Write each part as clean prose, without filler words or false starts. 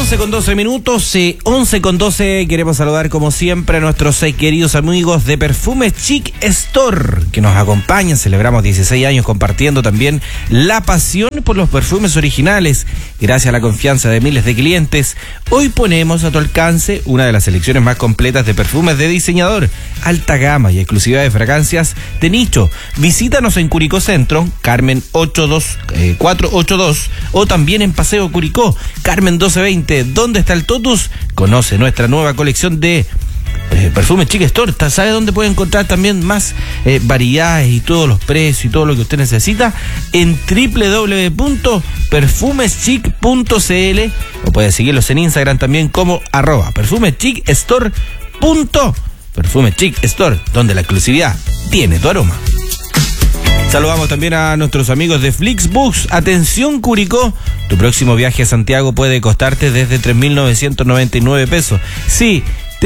11:12, 11:12, queremos saludar como siempre a nuestros 6 queridos amigos de Perfumes Chic Store, que nos acompañan. Celebramos 16 años compartiendo también la pasión por los perfumes originales. Gracias a la confianza de miles de clientes, hoy ponemos a tu alcance una de las selecciones más completas de perfumes de diseñador, alta gama y exclusividad de fragancias de nicho. Visítanos en Curicó Centro, Carmen 482, o también en Paseo Curicó, Carmen 1220. ¿Dónde está el Totus? Conoce nuestra nueva colección de Perfumes Chic Store. ¿Sabe dónde puede encontrar también más variedades y todos los precios y todo lo que usted necesita? En www.perfumeschic.cl, o puede seguirlos en Instagram también como @perfumeschic.store. Perfumes Chic Store, donde la exclusividad tiene tu aroma. Saludamos también a nuestros amigos de Flixbus. Atención Curicó, tu próximo viaje a Santiago puede costarte desde 3.999 pesos. Sí,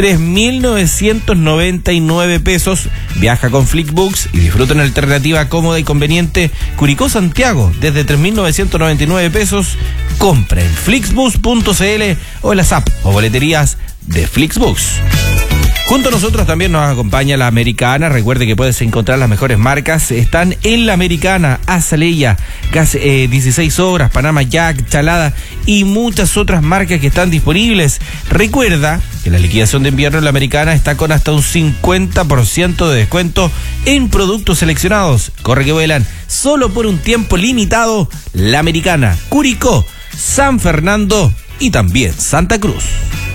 3.999 pesos. Viaja con Flixbus y disfruta una alternativa cómoda y conveniente. Curicó Santiago, desde 3.999 pesos. Compra en flixbus.cl o en las apps o boleterías de Flixbus. Junto a nosotros también nos acompaña La Americana. Recuerde que puedes encontrar las mejores marcas. Están en La Americana, Azaleia, Gas 16 Horas, Panama Jack, Chalada y muchas otras marcas que están disponibles. Recuerda que la liquidación de invierno en La Americana está con hasta un 50% de descuento en productos seleccionados. Corre que vuelan, solo por un tiempo limitado. La Americana, Curicó, San Fernando y también Santa Cruz.